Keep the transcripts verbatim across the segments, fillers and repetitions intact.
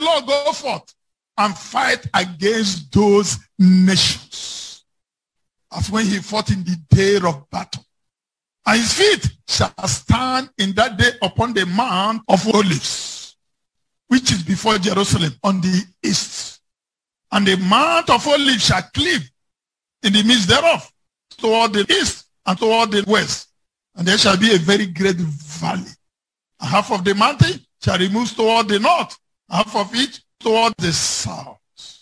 Lord go forth and fight against those nations, as when he fought in the day of battle. And his feet shall stand in that day upon the Mount of Olives, which is before Jerusalem on the east. And the Mount of Olives shall cleave in the midst thereof, toward the east and toward the west. And there shall be a very great valley. And half of the mountain shall remove toward the north, half of it toward the south.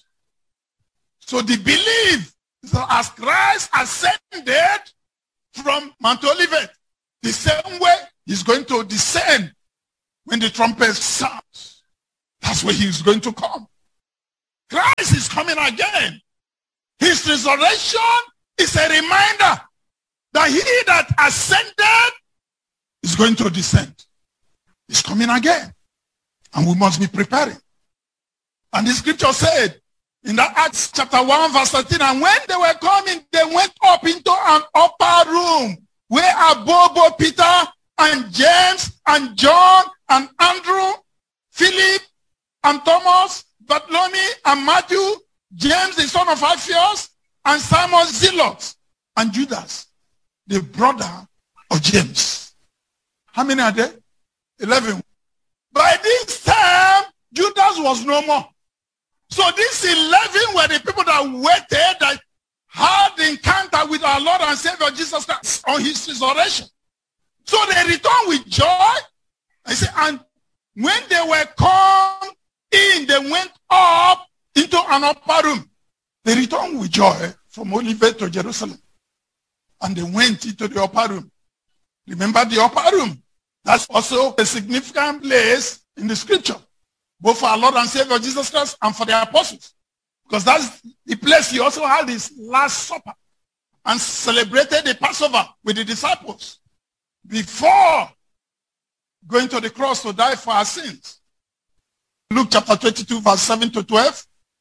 So the belief is that as Christ ascended from Mount Olivet, the same way he's going to descend when the trumpet sounds. That's where he's going to come. Christ is coming again. His resurrection is a reminder that he that ascended is going to descend. He's coming again. And we must be preparing. And the scripture said in that Acts chapter one verse thirteen, and when they were coming, they went up into an upper room where above Peter and James and John and Andrew, Philip and Thomas, Bartholomew and Matthew, James the son of Alphaeus, and Simon Zealot, and Judas, the brother of James. How many are there? Eleven. By this time, Judas was no more. So these eleven were the people that waited, that had the encounter with our Lord and Savior Jesus Christ on his resurrection. So they returned with joy. I say, and when they were come in, they went up into an upper room. They returned with joy from Olivet to Jerusalem. And they went into the upper room. Remember the upper room? That's also a significant place in the scripture, both for our Lord and Savior Jesus Christ and for the apostles. Because that's the place he also had his last supper and celebrated the Passover with the disciples before going to the cross to die for our sins. Luke chapter twenty-two, verse seven to twelve.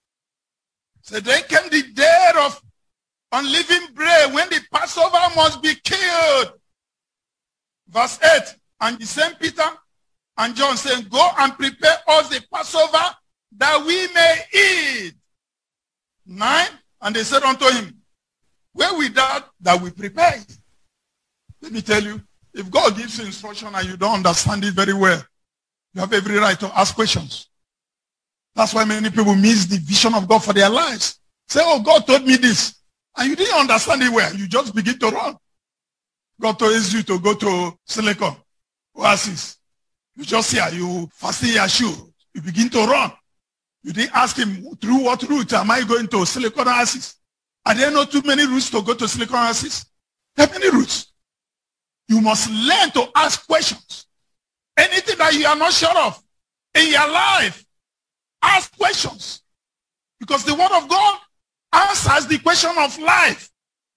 So then came the day of unleavened bread, when the Passover must be killed. Verse eight, and the same Peter and John saying, go and prepare us the Passover that we may eat. Nine, and they said unto him, where we that that we prepare? Let me tell you, if God gives you instruction and you don't understand it very well, you have every right to ask questions. That's why many people miss the vision of God for their lives. Say, oh, God told me this. And you didn't understand it well. You just begin to run. God told you to go to Silicon Oasis. You just hear, you fasten your shoe. You begin to run. You didn't ask him, through what route am I going to Silicon Oasis? Are there not too many routes to go to Silicon Oasis? There are many routes. You must learn to ask questions. Anything that you are not sure of in your life, ask questions. Because the word of God answers the question of life.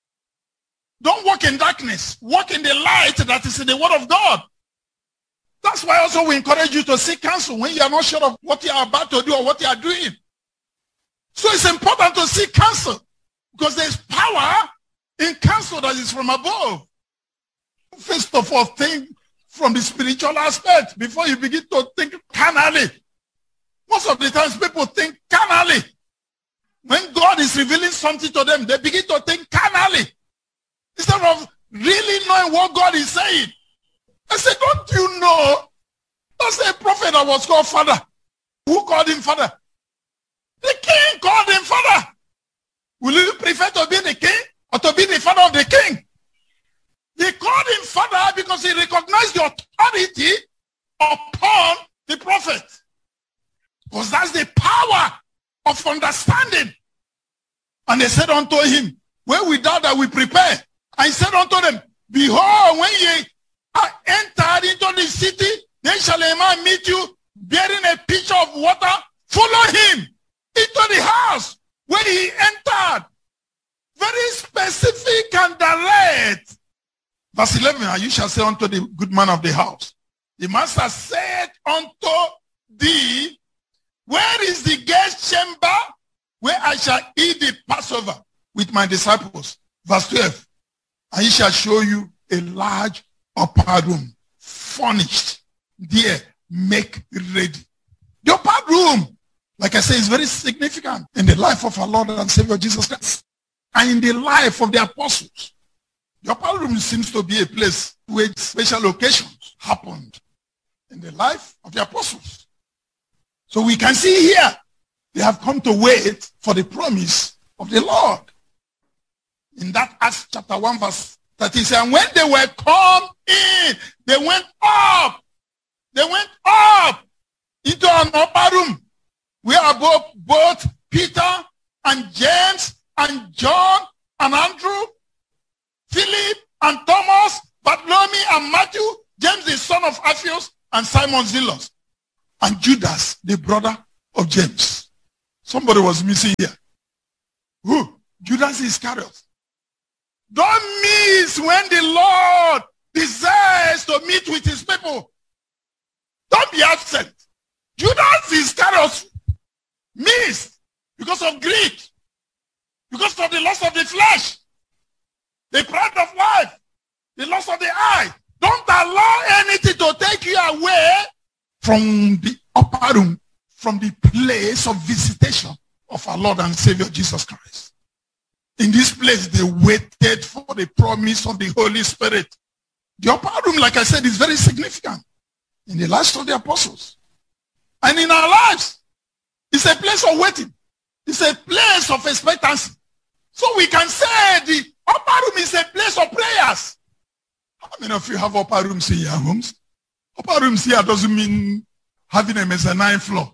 Don't walk in darkness. Walk in the light that is in the word of God. That's why also we encourage you to seek counsel when you are not sure of what you are about to do or what you are doing. So it's important to seek counsel because there's power in counsel that is from above. First of all, think from the spiritual aspect before you begin to think carnally. Most of the times people think carnally. When God is revealing something to them, they begin to think carnally instead of really knowing what God is saying. I said, don't you know? That's a prophet that was called father. Who called him father? The king called him father. Will you prefer to be the king or to be the father of the king? He called him father because he recognized the authority upon the prophet. Because that's the power of understanding. And they said unto him, where we doubt that we prepare. And he said unto them, behold, when ye are entered into the city, then shall a man meet you bearing a pitcher of water. Follow him into the house where he entered. Very specific and direct. Verse eleven, and you shall say unto the good man of the house, the master said unto thee, where is the guest chamber where I shall eat the Passover with my disciples? Verse twelve, and he shall show you a large upper room, furnished. There, make ready. The upper room say, is very significant in the life of our Lord and Savior Jesus Christ and in the life of the apostles. The upper room seems to be a place where special occasions happened in the life of the apostles. So we can see here, they have come to wait for the promise of the Lord. In that Acts chapter one verse thirty, and when they were come in, they went up. They went up into an upper room where both, both Peter and James and John and Andrew, Philip and Thomas, Bartholomew and Matthew, James the son of Alphaeus, and Simon Zealot, and Judas, the brother of James. Somebody was missing here. Who? Judas Iscariot. Don't miss when the Lord desires to meet with his people. Don't be absent. Judas Iscariot missed because of greed, because of the loss of the flesh, the pride of life, the loss of the eye. Don't allow anything to take you away from the upper room, from the place of visitation of our Lord and Savior Jesus Christ. In this place, they waited for the promise of the Holy Spirit. The upper room, like I said, is very significant in the lives of the apostles. And in our lives, it's a place of waiting. It's a place of expectancy. So we can say the upper room is a place of prayers. How many of you have upper rooms in your homes? Upper rooms here doesn't mean having a mezzanine floor.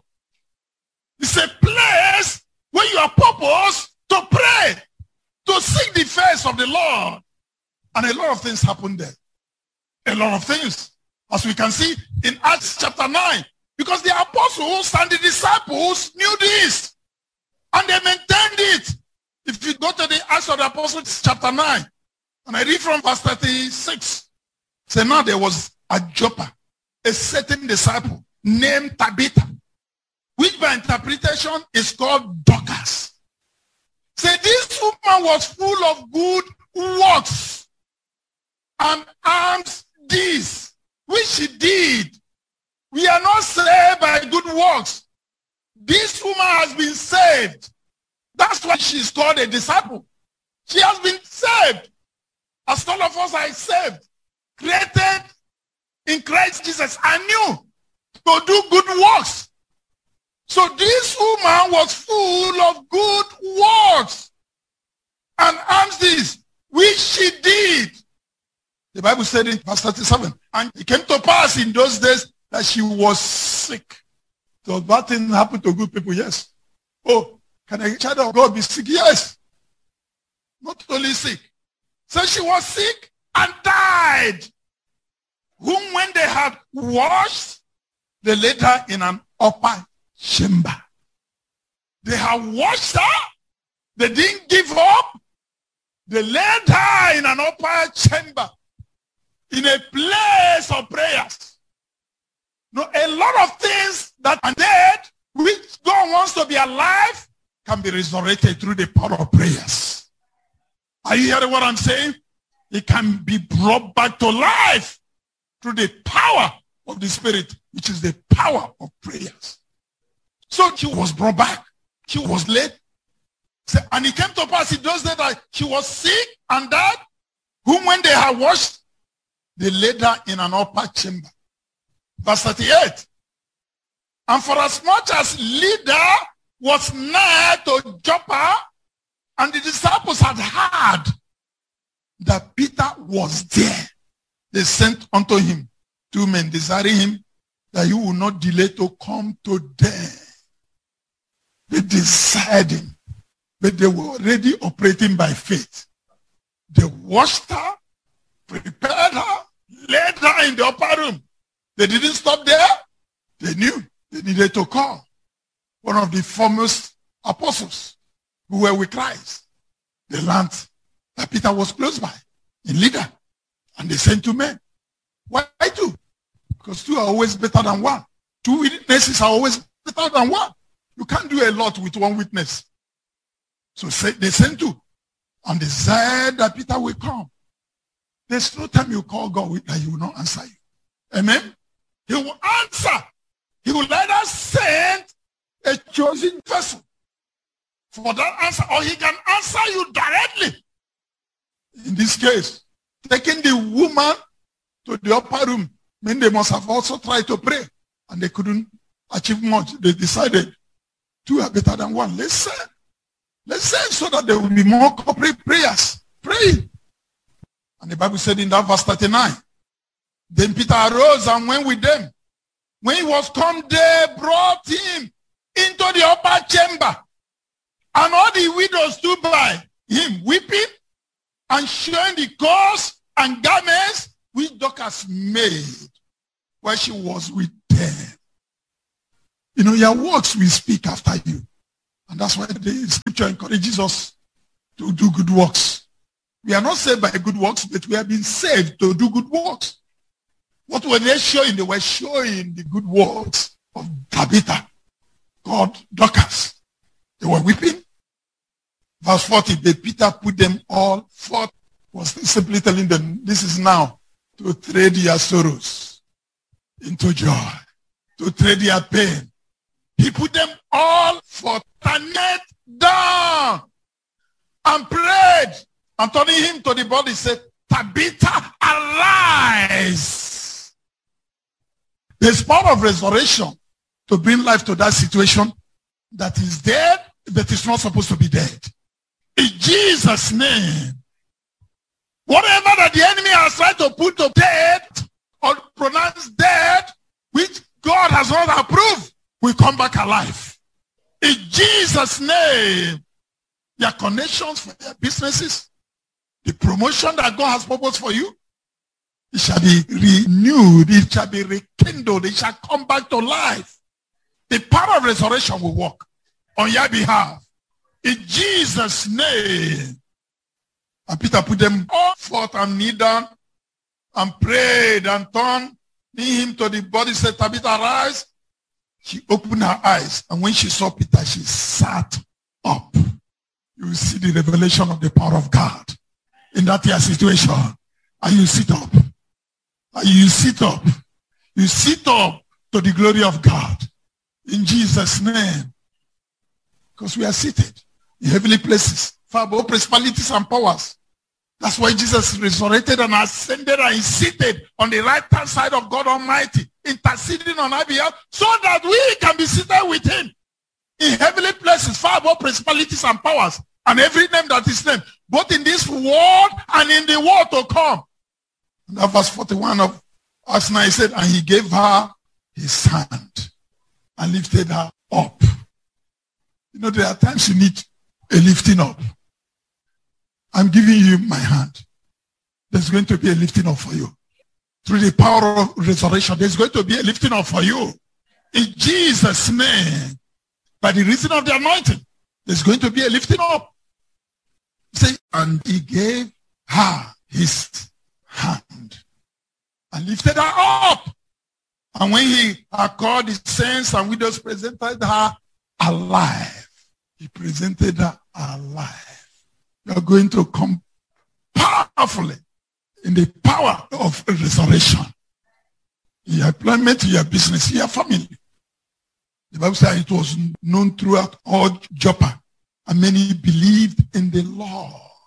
It's a place where you are purposed to pray, to seek the face of the Lord. And a lot of things happen there. A lot of things. As we can see in Acts chapter nine. Because the apostles and the disciples knew this. And they maintained it. If you go to the Acts of the Apostles chapter nine. And I read from verse thirty-six. Say now there was at Joppa a certain disciple named Tabitha, which by interpretation is called Dorcas. Say this woman was full of good works and alms deeds, which she did. We are not saved by good works. This woman has been saved. That's why she's called a disciple. She has been saved. As all of us are saved, created in Christ Jesus, anew to do good works. So this woman was full of good works and alms deeds, which she did. The Bible said in verse thirty-seven, and it came to pass in those days that she was sick. So bad thing happened to good people, yes. Oh, can a child of God be sick? Yes. Not only sick. So she was sick and died, whom when they had washed, they laid her in an upper chamber. They had washed her. They didn't give up. They laid her in an upper chamber, in a place of prayers. No, a lot of things that are dead, which God wants to be alive, can be resurrected through the power of prayers. Are you hearing what I'm saying? It can be brought back to life through the power of the Spirit, which is the power of prayers. So she was brought back. She was laid. And it came to pass in those days that she was sick and died, whom when they had washed, they laid her in an upper chamber. Verse thirty-eight. And for as much as Lydda was nigh to Joppa, and the disciples had heard that Peter was there, they sent unto him two men, desiring him that he would not delay to come to them. They desired him, but they were already operating by faith. They washed her, prepared her, laid her in the upper room. They didn't stop there. They knew they needed to call one of the foremost apostles who were with Christ. They learned that Peter was close by in Lydda, and they sent two men. Why two? Because two are always better than one. Two witnesses are always better than one. You can't do a lot with one witness. So they sent two, and they said that Peter will come. There's no time you call God that he will not answer you. Amen? He will answer. He will either send a chosen vessel for that answer, or he can answer you directly. In this case, taking the woman to the upper room, men they must have also tried to pray, and they couldn't achieve much. They decided two are better than one. Let's say, let's say so that there will be more corporate prayers. Pray. And the Bible said in that verse thirty-nine, then Peter arose and went with them. When he was come, they brought him into the upper chamber, and all the widows stood by him, weeping and showing the clothes and garments which Dorcas made while she was with them. You know, your works will speak after you. And that's why the scripture encourages us to do good works. We are not saved by good works, but we have been saved to do good works. What were they showing? They were showing the good works of Tabitha, called Dorcas. They were weeping. Verse forty, the Peter put them all forth, was simply telling them, this is now to trade your sorrows into joy, to trade your pain. He put them all forth and knelt down and prayed, and turning him to the body said, Tabitha, arise. There's power of resurrection to bring life to that situation that is dead, but is not supposed to be dead. In Jesus' name, whatever that the enemy has tried to put to death or pronounce dead, which God has not approved, will come back alive. In Jesus' name, your connections for your businesses, the promotion that God has purposed for you, it shall be renewed, it shall be rekindled, it shall come back to life. The power of resurrection will work on your behalf. In Jesus' name. And Peter put them all forth and kneel down and prayed and turned him to the body, said, Tabitha, arise. She opened her eyes, and when she saw Peter, she sat up. You will see the revelation of the power of God in that your situation. And you sit up. And you sit up. You sit up to the glory of God. In Jesus' name. Because we are seated in heavenly places, far above principalities and powers. That's why Jesus resurrected and ascended and is seated on the right hand side of God Almighty, interceding on our behalf, so that we can be seated with him in heavenly places, far above principalities and powers, and every name that is named, both in this world and in the world to come. And that verse forty-one of Acts nine said, and he gave her his hand and lifted her up. You know, there are times you need a lifting up. I'm giving you my hand. There's going to be a lifting up for you. Through the power of resurrection, there's going to be a lifting up for you. In Jesus' name, by the reason of the anointing, there's going to be a lifting up. Say, and he gave her his hand and lifted her up. And when he had called his saints and widows, presented her alive. He presented her alive. You are going to come powerfully in the power of resurrection. In your employment, in your business, in your family. The Bible says it was known throughout all Joppa, and many believed in the Lord.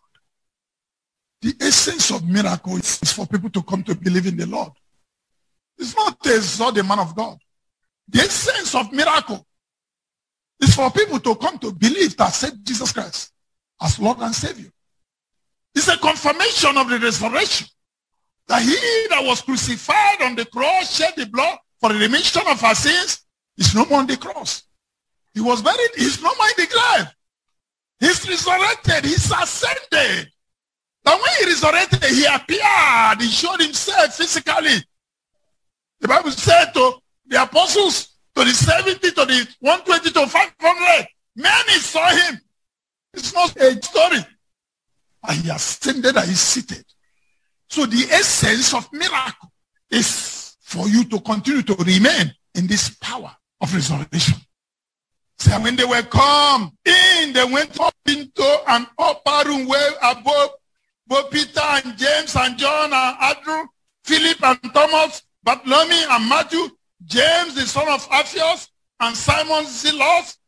The essence of miracle is for people to come to believe in the Lord. It's not to exalt the man of God. The essence of miracle is for people to come to believe that accept Jesus Christ as Lord and Savior. It's a confirmation of the resurrection. That he that was crucified on the cross, shed the blood for the remission of our sins, is no more on the cross. He was buried, he's no more in the grave. He's resurrected, he's ascended. But when he resurrected, he appeared, he showed himself physically. The Bible said to the apostles, to the seventy, to the one twenty, to five hundred, many saw him. It's not a story. And he ascended and he's seated. So the essence of miracle is for you to continue to remain in this power of resurrection. So when they were come in, they went up into an upper room where above both Peter and James and John and Andrew, Philip and Thomas, Bartholomew and Matthew, James the son of Alphaeus, and Simon Zealot,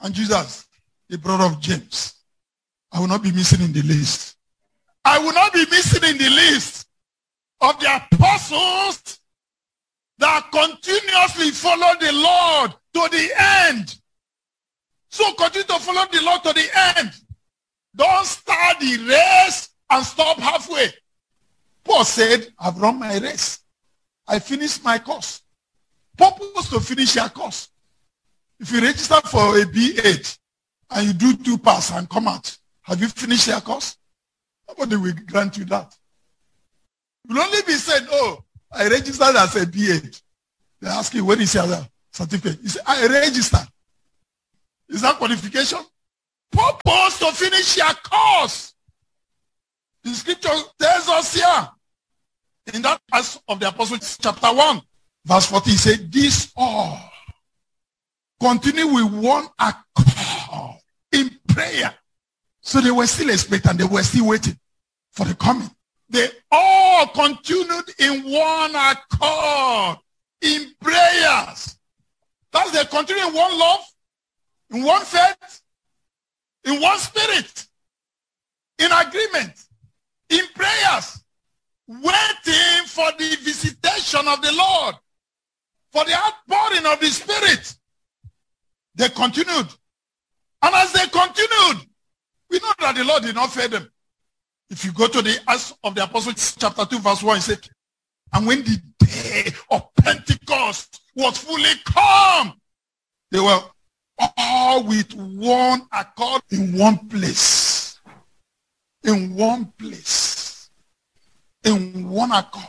and Jesus, the brother of James. I will not be missing in the list. I will not be missing in the list of the apostles that continuously follow the Lord to the end. So continue to follow the Lord to the end. Don't start the race and stop halfway. Paul said, I've run my race. I finished my course. Purpose to finish your course. If you register for a B eight and you do two pass and come out, have you finished your course? Nobody will grant you that. You'll only be said, oh, I registered as a B eight. They ask you, where is your certificate? You say, I registered. Is that qualification? Purpose to finish your course. The scripture tells us here, in that Acts of the Apostles, chapter one, verse forty, he said, this all continue with one accord in prayer. So they were still expecting, they were still waiting for the coming. They all continued in one accord in prayers. That's they continue in one love, in one faith, in one spirit, in agreement, in prayers, waiting for the visitation of the Lord, for the outpouring of the Spirit. They continued. And as they continued, we know that the Lord did not fail them. If you go to the Acts of the Apostles, chapter two, verse one, it said, and when the day of Pentecost was fully come, they were all with one accord in one place. In one place. In one accord.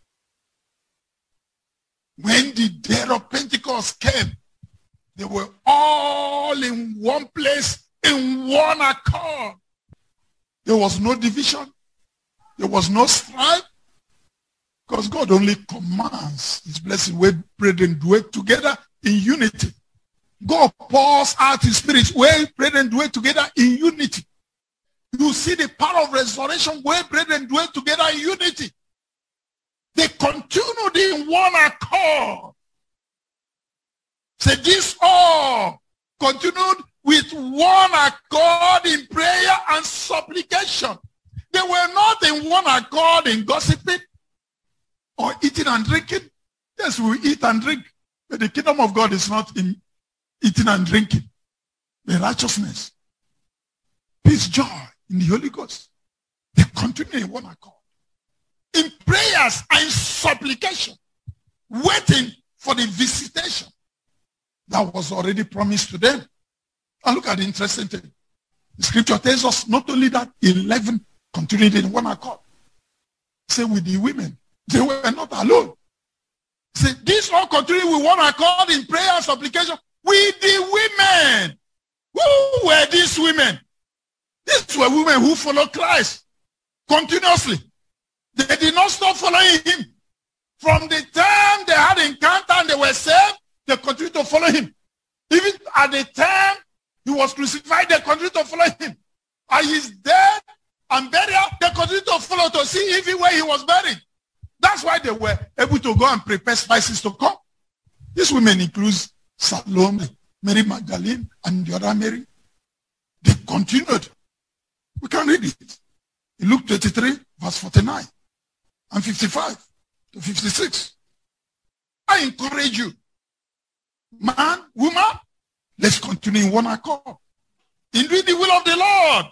When the day of Pentecost came, they were all in one place, in one accord. There was no division. There was no strife. Because God only commands his blessing where brethren dwell together in unity. God pours out his spirit where brethren dwell together in unity. You see the power of resurrection where brethren dwell together in unity. They continued in one accord. Say this all continued with one accord in prayer and supplication. They were not in one accord in gossiping or eating and drinking. Yes, we eat and drink. But the kingdom of God is not in eating and drinking. The righteousness, peace, joy in the Holy Ghost. They continue in one accord. In prayers and supplication, waiting for the visitation that was already promised to them. And look at the interesting thing. The scripture tells us not only that eleven continued in one accord. Say with the women, they were not alone. Say this all continued with one accord in prayer and supplication with the women. Who were these women? These were women who followed Christ continuously. They did not stop following him. From the time they had encounter and they were saved, they continued to follow him. Even at the time he was crucified, they continued to follow him. At his death and burial, they continued to follow to see even where he was buried. That's why they were able to go and prepare spices to come. These women include Salome, Mary Magdalene, and the other Mary. They continued. We can read it. In Luke twenty-three, verse forty-nine and fifty-five to fifty-six. I encourage you, man, woman, let's continue in one accord. In doing the will of the Lord.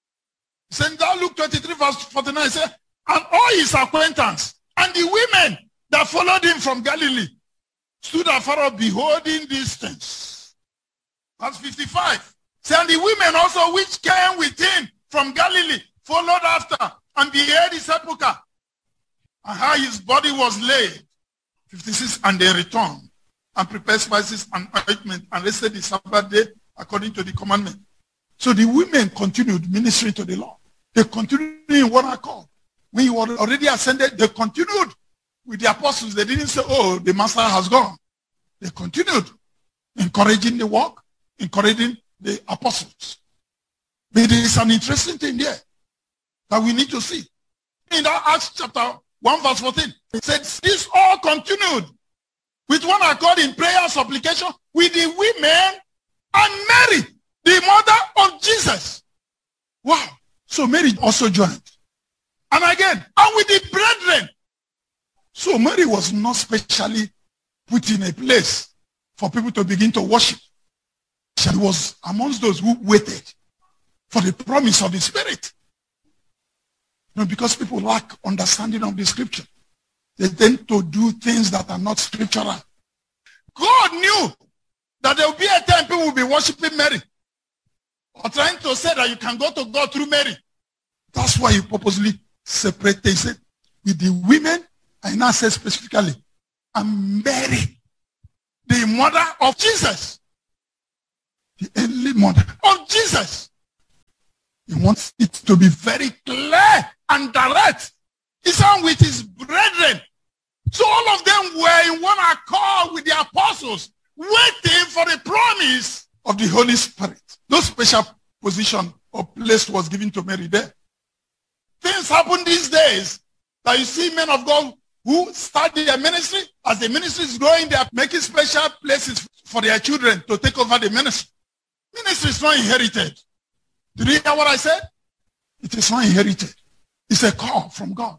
Saint Luke twenty-three, verse forty-nine says, and all his acquaintance and the women that followed him from Galilee stood afar off beholding these things. Verse fifty-five. Say, and the women also which came with him from Galilee followed after and beheld his sepulchre and how his body was laid. fifty-six. And they returned and prepared spices and ointment and rested the Sabbath day according to the commandment. So the women continued ministering to the Lord. They continued in one accord. When he was already ascended, they continued with the apostles. They didn't say, oh, the master has gone. They continued encouraging the work, encouraging the apostles. But there is an interesting thing there that we need to see. In that Acts chapter one verse fourteen, it says, this all continued with one accord in prayer and supplication with the women and Mary, So Mary also joined. And again, and with the brethren. So Mary was not specially put in a place for people to begin to worship. She was amongst those who waited for the promise of the Spirit. You know, because people lack understanding of the scripture. They tend to do things that are not scriptural. God knew that there will be a time people will be worshiping Mary. Or trying to say that you can go to God through Mary. That's why he purposely separated. He said, with the women, I now say specifically, and Mary, the mother of Jesus. The only mother of Jesus. He wants it to be very clear and direct. He said with his brethren. So all of them were in one accord with the apostles, waiting for the promise of the Holy Spirit. No special position or place was given to Mary there. Things happen these days that you see men of God who start their ministry. As the ministry is growing, they are making special places for their children to take over the ministry. Ministry is not inherited. Did you hear what I said? It is not inherited. It's a call from God.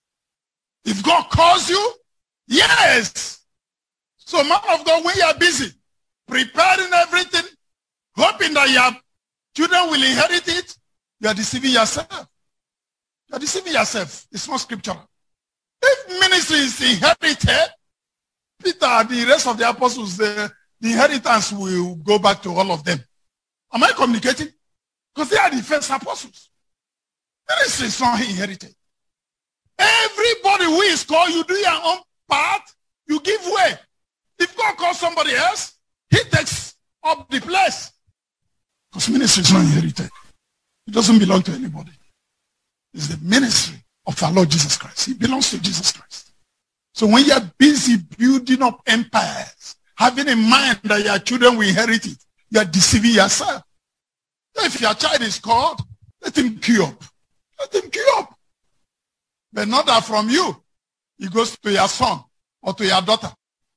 If God calls you, yes. So man of God, when you are busy preparing everything, hoping that your children will inherit it, you are deceiving yourself. You are deceiving yourself. It's not scriptural. If ministry is inherited, Peter and the rest of the apostles, the, the inheritance will go back to all of them. Am I communicating? Because they are the first apostles. Ministry is not inherited. Everybody who is called, you do your own part, you give way. If God calls somebody else, he takes up the place. Because ministry is not inherited. It doesn't belong to anybody. It's the ministry of our Lord Jesus Christ. It belongs to Jesus Christ. So when you're busy building up empires, having in mind that your children will inherit it, you're deceiving yourself. If your child is called, let him queue up. Let him queue up. But not that from you, it goes to your son or to your daughter.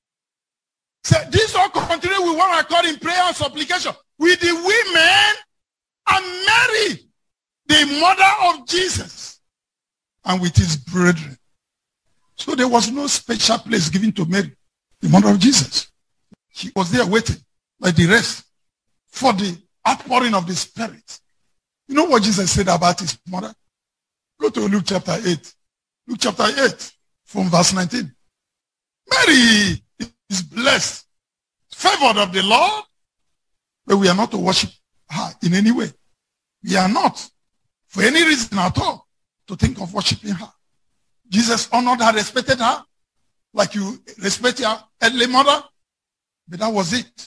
So this all continue with one accord in prayer and supplication with the women and Mary, the mother of Jesus, and with his brethren. So there was no special place given to Mary, the mother of Jesus. She was there waiting like the rest for the outpouring of the Spirit. You know what Jesus said about his mother? Go to Luke chapter eight. Luke chapter eight from verse nineteen. Mary is blessed, favored of the Lord, but we are not to worship her in any way. We are not, for any reason at all, to think of worshiping her. Jesus honored her, respected her, like you respect your earthly mother, but that was it.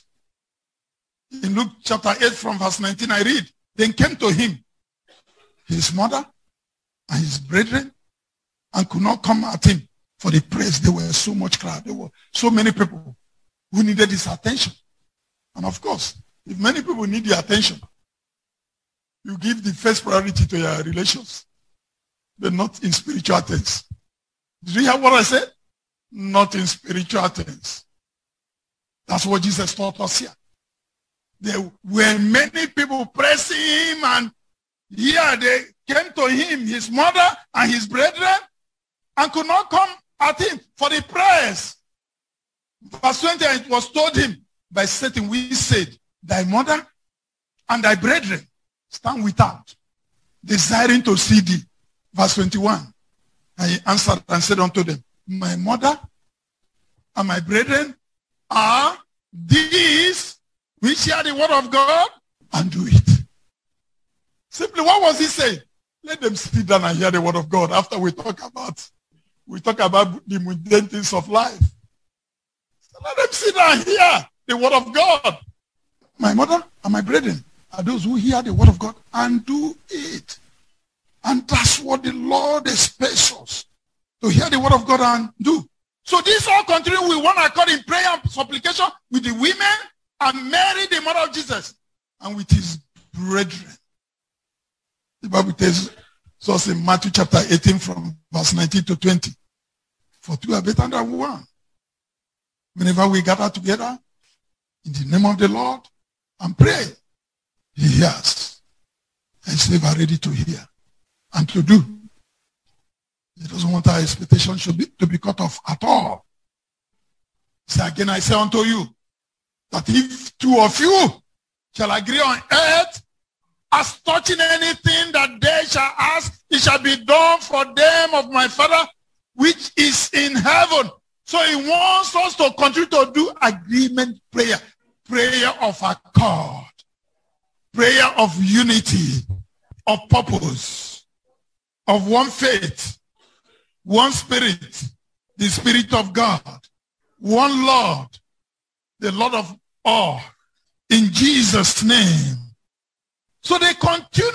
In Luke chapter eight from verse nineteen, I read, then came to him his mother and his brethren, and could not come at him for the praise. There were so much crowd. There were so many people who needed his attention. And of course, if many people need your attention, you give the first priority to your relations, but not in spiritual things. Did you hear what I said? Not in spiritual things. That's what Jesus taught us here. There were many people pressing him, and here they came to him, his mother and his brethren, and could not come at him for the prayers. Verse twenty, it was told him by Satan, we said, thy mother and thy brethren stand without, desiring to see thee. Verse twenty-one, and he answered and said unto them, my mother and my brethren are these which hear the word of God and do it. Simply, what was he saying? Let them sit down and hear the word of God after we talk about we talk about the mundane things of life. So let them sit down and hear the word of God. My mother and my brethren are those who hear the word of God and do it. And that's what the Lord expects us, to hear the word of God and do. So this all continue with one accord in prayer and supplication with the women and Mary, the mother of Jesus, and with his brethren. The Bible tells us in Matthew chapter eighteen from verse nineteen to twenty. For two are better than one. Whenever we gather together in the name of the Lord and pray, he hears. And is ever ready to hear. and to do. He doesn't want our expectation should be, to be cut off at all. So again, I say unto you, that if two of you shall agree on earth, as touching anything that they shall ask, it shall be done for them of my Father, which is in heaven. So he wants us to continue to do agreement prayer, prayer of accord, prayer of unity, of purpose, of one faith, one spirit, the Spirit of God, one Lord, the Lord of all, in Jesus' name. So they continue